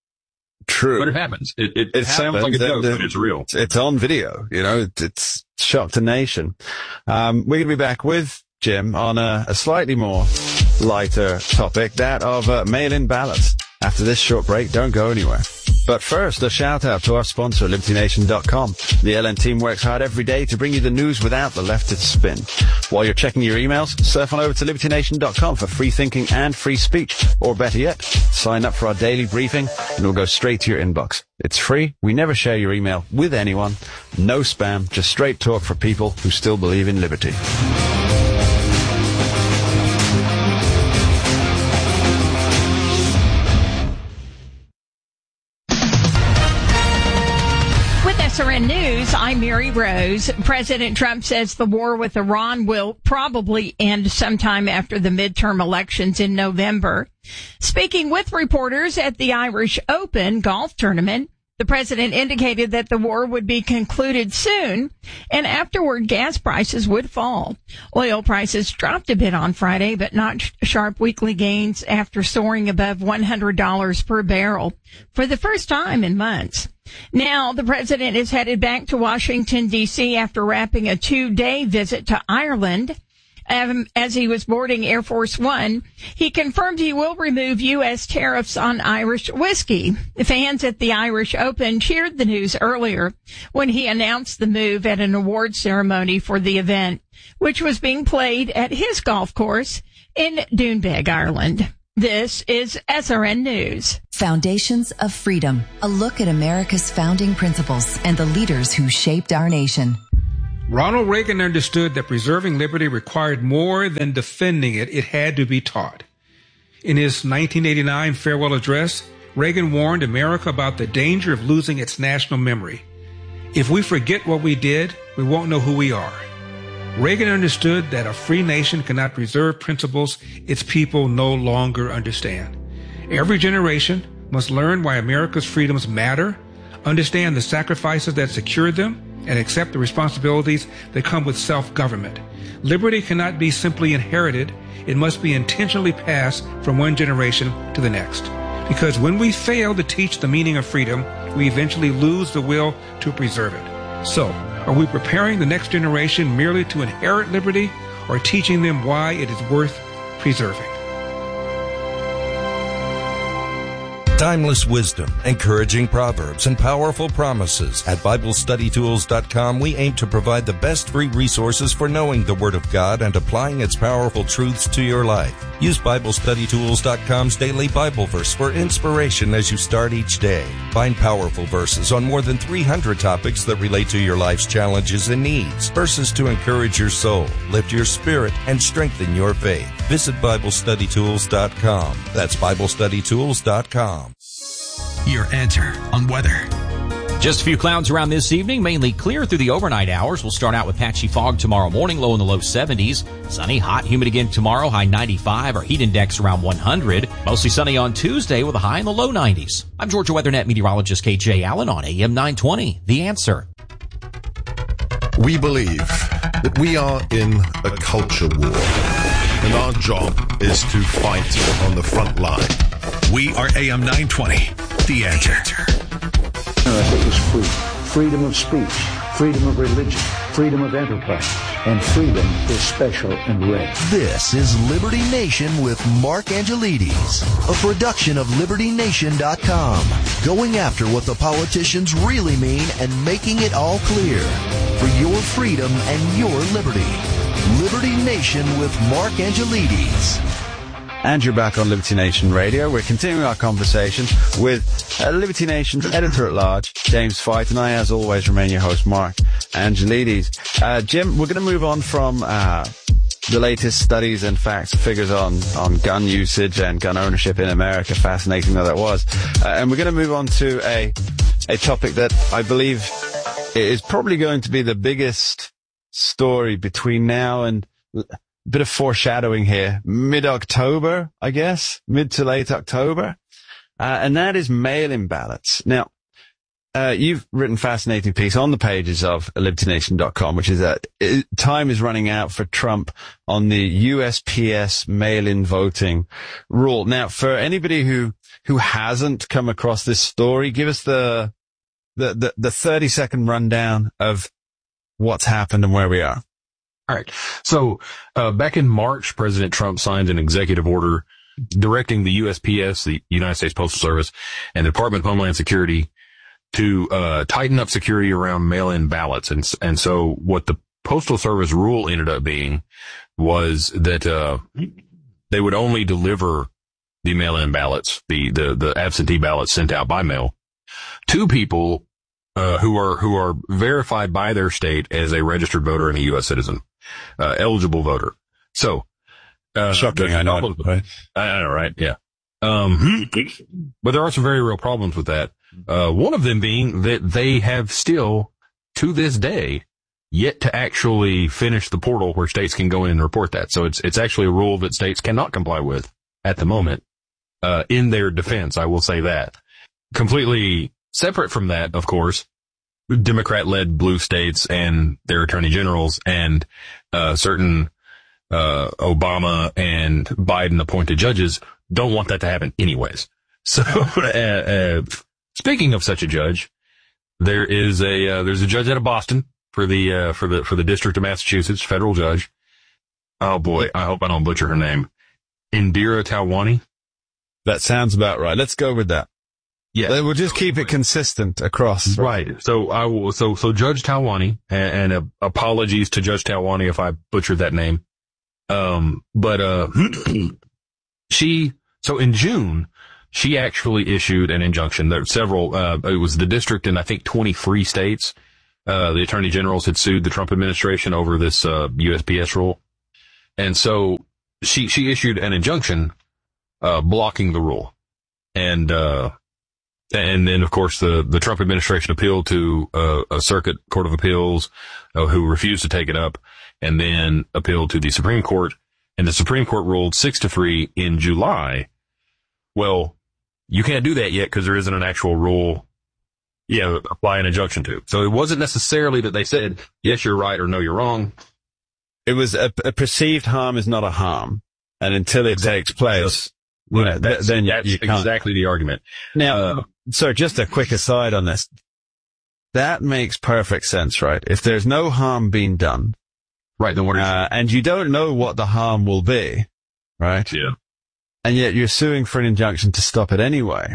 true. But it happens. It, it, it sounds like a joke, but it's real. It's on video. You know, it, it's shocked a nation. Um, we're going to be back with Jim on a, a slightly more lighter topic, that of uh, mail-in ballots. After this short break, don't go anywhere. But first, a shout out to our sponsor, Liberty Nation dot com. The L N team works hard every day to bring you the news without the leftist spin. While you're checking your emails, surf on over to Liberty Nation dot com for free thinking and free speech. Or better yet, sign up for our daily briefing and it'll go straight to your inbox. It's free. We never share your email with anyone. No spam, just straight talk for people who still believe in liberty. S R N News, I'm Mary Rose. President Trump says the war with Iran will probably end sometime after the midterm elections in November. Speaking with reporters at the Irish Open golf tournament, the president indicated that the war would be concluded soon, and afterward gas prices would fall. Oil prices dropped a bit on Friday, but not sh- sharp weekly gains after soaring above one hundred dollars per barrel for the first time in months. Now, the president is headed back to Washington, D C after wrapping a two-day visit to Ireland. Um, as he was boarding Air Force One, he confirmed he will remove U S tariffs on Irish whiskey. Fans at the Irish Open cheered the news earlier when he announced the move at an award ceremony for the event, which was being played at his golf course, in Doonbeg, Ireland. This is S R N News. Foundations of Freedom, a look at America's founding principles and the leaders who shaped our nation. Ronald Reagan understood that preserving liberty required more than defending it. It had to be taught. In his nineteen eighty-nine farewell address, Reagan warned America about the danger of losing its national memory. If we forget what we did, we won't know who we are. Reagan understood that a free nation cannot preserve principles its people no longer understand. Every generation must learn why America's freedoms matter, understand the sacrifices that secured them, and accept the responsibilities that come with self-government. Liberty cannot be simply inherited. It must be intentionally passed from one generation to the next. Because when we fail to teach the meaning of freedom, we eventually lose the will to preserve it. So, are we preparing the next generation merely to inherit liberty, or teaching them why it is worth preserving? Timeless wisdom, encouraging proverbs, and powerful promises. At Bible Study Tools dot com, we aim to provide the best free resources for knowing the Word of God and applying its powerful truths to your life. Use Bible Study Tools dot com's daily Bible verse for inspiration as you start each day. Find powerful verses on more than three hundred topics that relate to your life's challenges and needs. Verses to encourage your soul, lift your spirit, and strengthen your faith. Visit Bible Study Tools dot com. That's Bible Study Tools dot com. Your answer on weather. Just a few clouds around this evening, mainly clear through the overnight hours. We'll start out with patchy fog tomorrow morning, low in the low seventies. Sunny, hot, humid again tomorrow, high ninety-five. Our heat index around one hundred. Mostly sunny on Tuesday with a high in the low nineties. I'm Georgia WeatherNet meteorologist K J Allen on A M nine twenty. The Answer. We believe that we are in a culture war, and our job is to fight on the front line. We are A M nine twenty. The Answer. America is free. Freedom of speech, freedom of religion, freedom of enterprise, and freedom is special and rare. This is Liberty Nation with Mark Angelides, a production of Liberty Nation dot com, going after what the politicians really mean and making it all clear. For your freedom and your liberty. Liberty Nation with Mark Angelides. And you're back on Liberty Nation Radio. We're continuing our conversation with uh, Liberty Nation's editor-at-large, James Fight, and I, as always, remain your host, Mark Angelides. Uh, Jim, we're going to move on from uh, the latest studies and facts, figures on, on gun usage and gun ownership in America, fascinating though that was. Uh, and we're going to move on to a, a topic that I believe is probably going to be the biggest story between now and... bit of foreshadowing here. Mid-October, I guess. Mid to late October. Uh, and that is mail-in ballots. Now, uh, you've written a fascinating piece on the pages of Liberty Nation dot com, which is that it, time is running out for Trump on the U S P S mail-in voting rule. Now, for anybody who, who hasn't come across this story, give us the, the, the, the thirty second rundown of what's happened and where we are. All right. So, uh, back in March, President Trump signed an executive order directing the U S P S, the United States Postal Service, and the Department of Homeland Security to, uh, tighten up security around mail-in ballots. And, and so what the Postal Service rule ended up being was that, uh, they would only deliver the mail-in ballots, the, the, the absentee ballots sent out by mail to people, uh, who are, who are verified by their state as a registered voter and a U S citizen. Uh, eligible voter. So, uh, shocking, I know, right? I know, right? Yeah. Um, but there are some very real problems with that. Uh, one of them being that they have still, to this day, yet to actually finish the portal where states can go in and report that. So it's, it's actually a rule that states cannot comply with at the moment. Uh, in their defense, I will say that. Completely separate from that, of course, Democrat-led blue states and their attorney generals and uh certain uh Obama and Biden-appointed judges don't want that to happen anyways. So, uh, uh speaking of such a judge, there is a uh, there's a judge out of Boston for the uh for the for the District of Massachusetts, federal judge. Oh boy, I hope I don't butcher her name. Indira Talwani. That sounds about right. Let's go with that. Yeah, we'll just keep it consistent across. Right. So I will. So so Judge Talwani, and, and uh, apologies to Judge Talwani if I butchered that name. Um, but, uh, she, so in June, she actually issued an injunction. There were several, uh, it was the district in, I think, twenty-three states. Uh, the attorney generals had sued the Trump administration over this, uh, U S P S rule. And so she, she issued an injunction, uh, blocking the rule. And, uh, and then, of course, the, the Trump administration appealed to, uh, a circuit court of appeals, uh, who refused to take it up, and then appealed to the Supreme Court. And the Supreme Court ruled six to three in July. Well, you can't do that yet because there isn't an actual rule, yeah, apply an injunction to. So it wasn't necessarily that they said, yes, you're right, or no, you're wrong. It was a, a perceived harm is not a harm. And until it exactly. takes place, you know, that's, then that's you can't. Exactly the argument. Now, uh, so just a quick aside on this. That makes perfect sense, right? If there's no harm being done. Right. Then what are you uh, and you don't know what the harm will be, right? Yeah. And yet you're suing for an injunction to stop it anyway.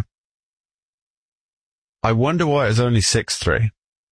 I wonder why it's only six three.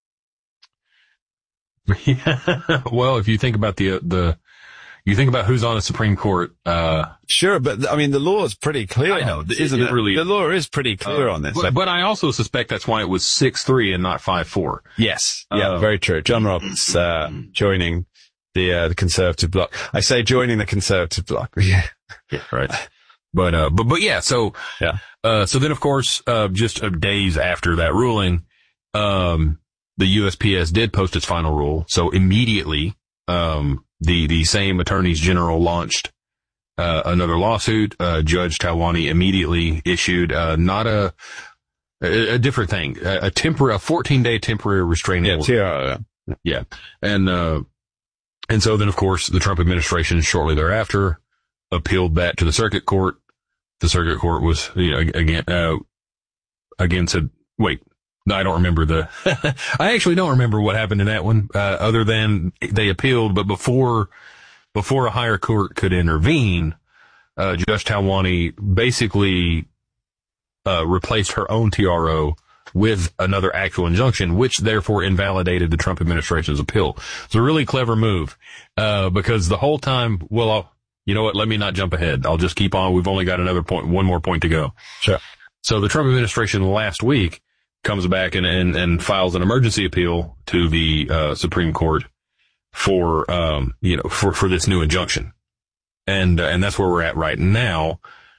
Yeah. Well, if you think about the, uh, the, you think about who's on the Supreme Court, uh. Sure, but I mean, the law is pretty clear. I know, it, isn't it? Really, the law is pretty clear uh, on this. But, but I also suspect that's why it was six three and not five four. Yes. Yeah, uh, very true. John Roberts, uh, joining the, uh, the Conservative bloc. I say joining the Conservative bloc. Yeah. Yeah, right. But, uh, but, but yeah, so, yeah. Uh, so then of course, uh, just uh, days after that ruling, um, the U S P S did post its final rule. So immediately, um, the, the same attorneys general launched, uh, another lawsuit. Uh, Judge Talwani immediately issued, uh, not a, a, a different thing, a, a temporary, a fourteen day temporary restraining yeah, order. Yeah, yeah. Yeah. And, uh, and so then of course the Trump administration shortly thereafter appealed that to the circuit court. The circuit court was, you know, again, uh, again said, wait, no, I don't remember the, I actually don't remember what happened in that one, uh, other than they appealed, but before, before a higher court could intervene, uh, Judge Talwani basically, uh, replaced her own T R O with another actual injunction, which therefore invalidated the Trump administration's appeal. It's a really clever move, uh, because the whole time, well, I'll, you know what? Let me not jump ahead. I'll just keep on. We've only got another point, one more point to go. Sure. So the Trump administration last week comes back and, and, and files an emergency appeal to the, uh, Supreme Court for, um, you know, for, for this new injunction. And, uh, and that's where we're at right now.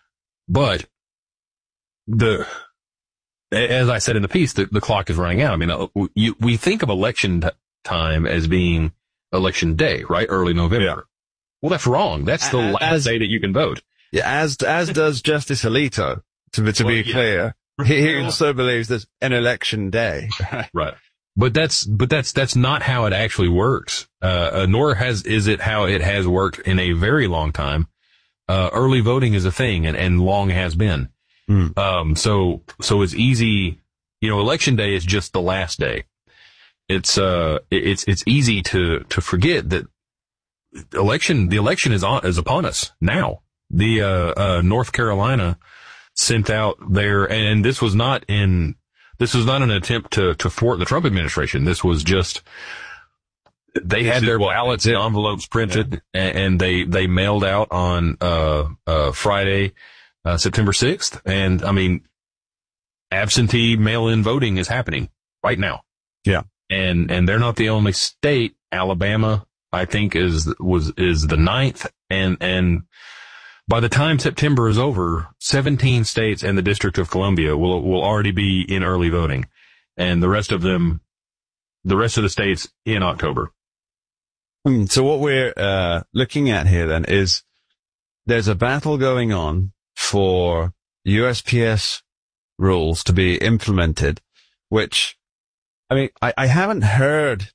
But the, as I said in the piece, the, the clock is running out. I mean, uh, you, we think of election t- time as being election day, right? Early November. Yeah. Well, that's wrong. That's the as, last day that you can vote. Yeah, as as does Justice Alito. To, to well, be yeah. clear, he, he also believes there's an election day. Right. But that's but that's that's not how it actually works. Uh, uh, nor has is it how it has worked in a very long time. Uh, early voting is a thing, and, and long has been. Mm. Um. So so it's easy. You know, election day is just the last day. It's uh. It's it's easy to to forget that. Election, the election is on, is upon us now. The, uh, uh, North Carolina sent out their, and this was not in, this was not an attempt to, to thwart the Trump administration. This was just, they had their ballots in envelopes printed yeah. and, and they, they mailed out on, uh, uh, Friday, uh, September sixth. And I mean, absentee mail-in voting is happening right now. Yeah. And, and they're not the only state. Alabama, I think is, was, is the ninth. And, and by the time September is over, seventeen states and the District of Columbia will, will already be in early voting. And the rest of them, the rest of the states in October. So what we're, uh, looking at here then is there's a battle going on for U S P S rules to be implemented, which, I mean, I, I haven't heard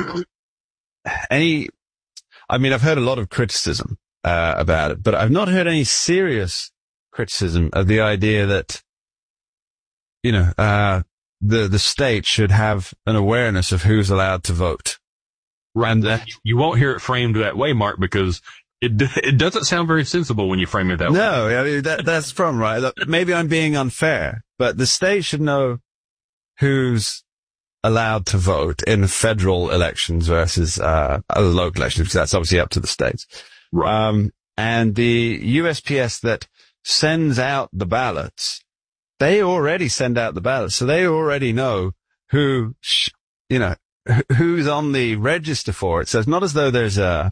any, I mean, I've heard a lot of criticism, uh, about it, but I've not heard any serious criticism of the idea that, you know, uh, the, the state should have an awareness of who's allowed to vote. And that you won't hear it framed that way, Mark, because it, it doesn't sound very sensible when you frame it that way. No, I mean, that, that's from right. Maybe I'm being unfair, but the state should know who's allowed to vote in federal elections versus uh local elections, because that's obviously up to the states. Right. Um, and the U S P S that sends out the ballots, they already send out the ballots. So they already know who, sh- you know, who's on the register for it. So it's not as though there's a,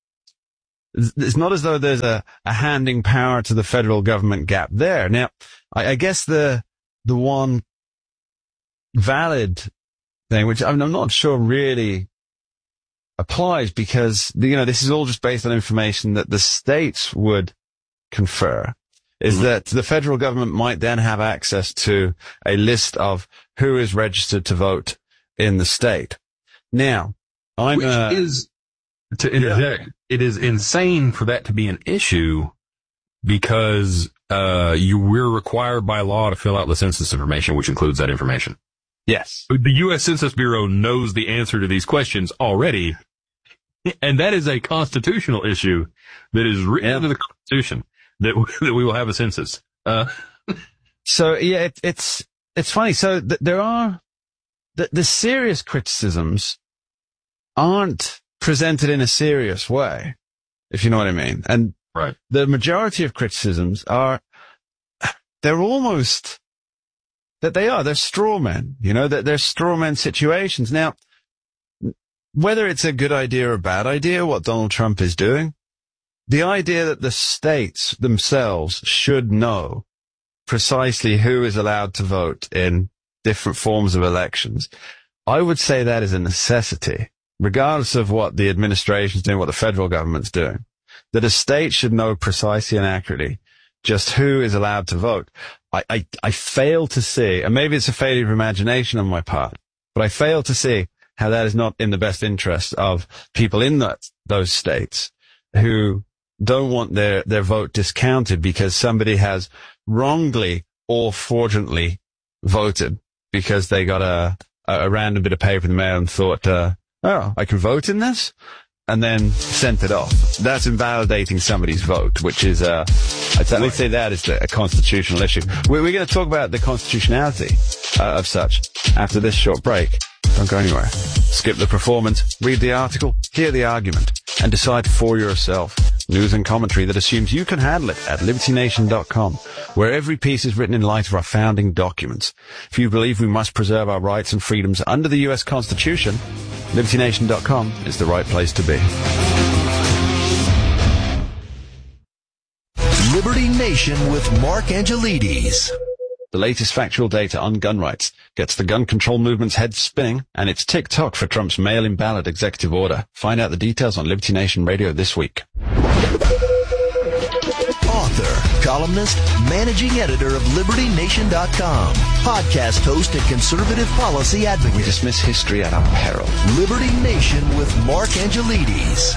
it's not as though there's a, a handing power to the federal government gap there. Now, I, I guess the, the one valid thing, which I'm, I'm not sure really applies, because, you know, this is all just based on information that the states would confer, is mm-hmm. that the federal government might then have access to a list of who is registered to vote in the state. Now, I'm, Which uh, is, to interject, yeah. it is insane for that to be an issue, because, uh, you, we're required by law to fill out the census information, which includes that information. Yes. The U S Census Bureau knows the answer to these questions already, and that is a constitutional issue that is written yeah. into the Constitution, that, that we will have a census. Uh, so, yeah, it, it's, it's funny. So th- there are, the, the serious criticisms aren't presented in a serious way, if you know what I mean. And right. the majority of criticisms are, they're almost, that they are, they're straw men, you know, that they're straw men situations. Now, whether it's a good idea or a bad idea, what Donald Trump is doing, the idea that the states themselves should know precisely who is allowed to vote in different forms of elections, I would say that is a necessity, regardless of what the administration's doing, what the federal government's doing, that a state should know precisely and accurately just who is allowed to vote. I, I, I fail to see, and maybe it's a failure of imagination on my part, but I fail to see how that is not in the best interest of people in that, those states who don't want their, their vote discounted because somebody has wrongly or fraudulently voted because they got a, a random bit of paper in the mail and thought, uh, oh, I can vote in this? And then sent it off. That's invalidating somebody's vote, which is, uh, I'd at least say that is the, a constitutional issue. We're, we're going to talk about the constitutionality uh, of such after this short break. Don't go anywhere. Skip the performance, read the article, hear the argument, and decide for yourself. News and commentary that assumes you can handle it at liberty nation dot com, where every piece is written in light of our founding documents. If you believe we must preserve our rights and freedoms under the U S Constitution, liberty nation dot com is the right place to be. Liberty Nation with Mark Angelides. The latest factual data on gun rights gets the gun control movement's head spinning, and it's tick-tock for Trump's mail-in ballot executive order. Find out the details on Liberty Nation Radio this week. Author, columnist, managing editor of liberty nation dot com, podcast host and conservative policy advocate. We dismiss history at our peril. Liberty Nation with Mark Angelides.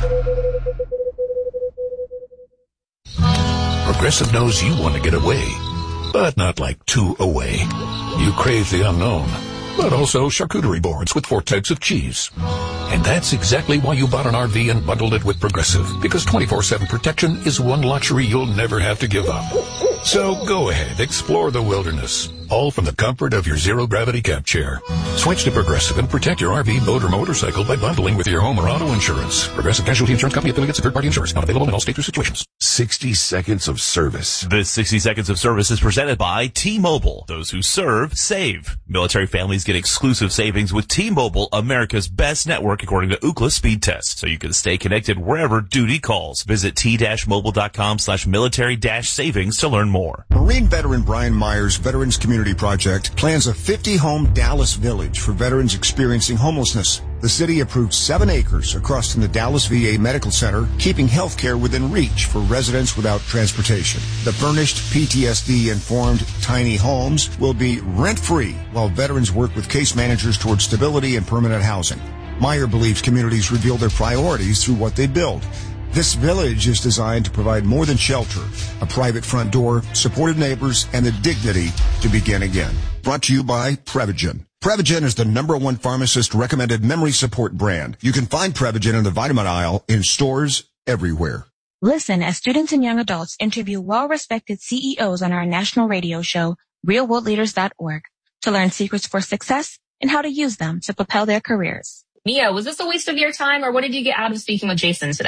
Progressive knows you want to get away, but not like too away. You crave the unknown, but also charcuterie boards with four types of cheese. And that's exactly why you bought an R V and bundled it with Progressive, because twenty-four seven protection is one luxury you'll never have to give up. So go ahead, explore the wilderness, all from the comfort of your zero-gravity camp chair. Switch to Progressive and protect your R V, boat, or motorcycle by bundling with your home or auto insurance. Progressive Casualty Insurance Company affiliates of third-party insurance. Not available in all states or situations. sixty seconds of service. This sixty seconds of service is presented by T-Mobile. Those who serve, save. Military families get exclusive savings with T-Mobile, America's best network according to Ookla speed test, so you can stay connected wherever duty calls. Visit t-mobile.com slash military dash savings to learn more. Marine veteran Brian Myers' Veterans Community Project plans a fifty-home Dallas village for veterans experiencing homelessness. The city approved seven acres across from the Dallas V A Medical Center, keeping health care within reach for residents without transportation. The furnished, P T S D-informed tiny homes will be rent-free while veterans work with case managers towards stability and permanent housing. Meyer believes communities reveal their priorities through what they build. This village is designed to provide more than shelter, a private front door, supportive neighbors, and the dignity to begin again. Brought to you by Prevagen. Prevagen is the number one pharmacist-recommended memory support brand. You can find Prevagen in the vitamin aisle in stores everywhere. Listen as students and young adults interview well-respected C E Os on our national radio show, real world leaders dot org, to learn secrets for success and how to use them to propel their careers. Mia, was this a waste of your time, or what did you get out of speaking with Jason today?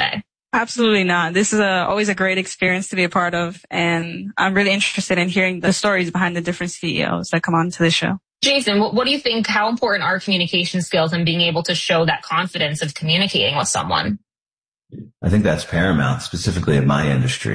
Absolutely not. This is a, always a great experience to be a part of, and I'm really interested in hearing the stories behind the different C E Os that come on to the show. Jason, what, what do you think, how important are communication skills and being able to show that confidence of communicating with someone? I think that's paramount, specifically in my industry.